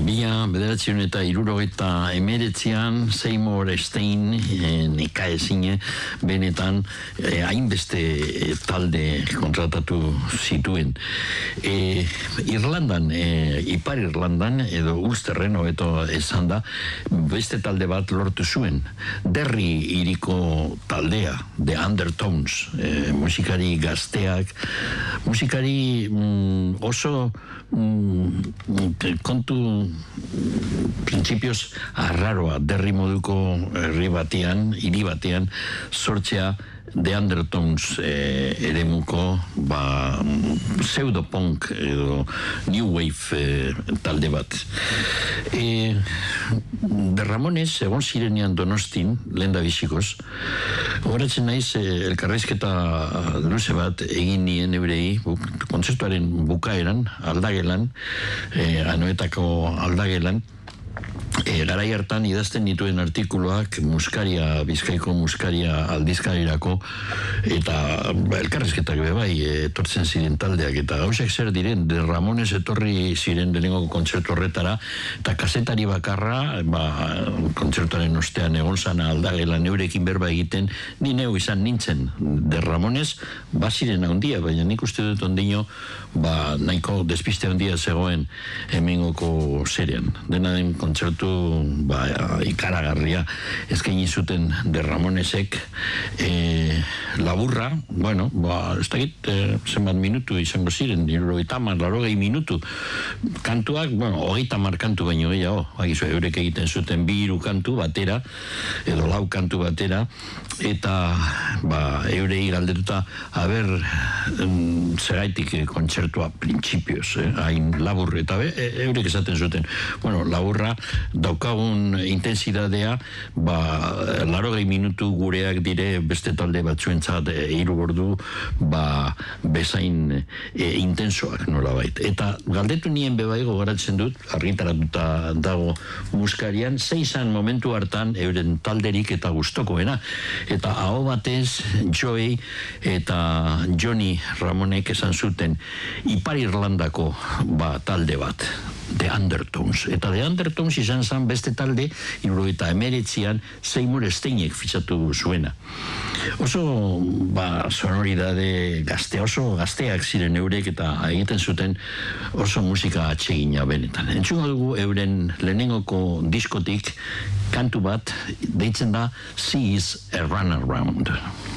1979 Seymour Stein nekaezine benetan hainbeste talde kontratatu zituen. Irlandan, Ipar Irlandan edo Ulsterren hobeto esan da, beste talde bat lortu zuen. Derry hiriko taldea, The Undertones, musikari gazteak, musikari oso kontu printzipioz arraroa, Derry moduko hiri batean sortzea The Undertones eremuko pseudopunk edo new wave talde bat. De Ramones egon zirenean Donostin, lehen da bizikoz, gogoratzen naiz elkarrizketa luze bat egin nien eurei, kontzertuaren bukaeran, aldagelan, Anoetako aldagelan, garai hartan idazten dituen artikuluak Bizkaiko muskaria aldizkarirako eta elkarrizketak bai etortzen ziren taldeak eta gauzak zer diren, De Ramones etorri ziren lehenengo kontzertu horretara eta kazetari bakarra kontzertuaren ostean egon zana aldagelan eurekin berba egiten ni neu izan nintzen. De Ramones baziren handia, baina nik uste dut ondino nahiko despiste handia zegoen hemengoko zerean. Dena den kontzertu ikaragarria eskaini zuten De Ramonesek laburra, ez dakit zenbat minutu izango ziren, 80 minutu kantuak, 30 kantu baino gehiago, eurek egiten zuten 2 kantu batera edo 4 kantu batera eta eurei galdetuta zeraitik kontzertua printzipioz, hain labur eta eurek esaten zuten, laburra daukagun intensidadea 80 minutu gureak dire beste talde batzuentzat 3 ordu bezain intensoak nolabait. Eta galdetu nien bebai gogoratzen dut, argitaratuta dago muskarian, zeizan momentu hartan euren talderik eta gustokoena. Eta aho batez Joey eta Johnny Ramonek esan zuten Ipar Irlandako talde bat, The Undertones. Eta The Undertones izan zen beste talde 1979an Seymour Steinek fitxatu zuena. Oso sonoridade oso gazteak ziren eurek eta egiten zuten oso musika atsegina benetan. Entzungo dugu euren lehenengoko diskotik kantu bat deitzen da She is a Runaround.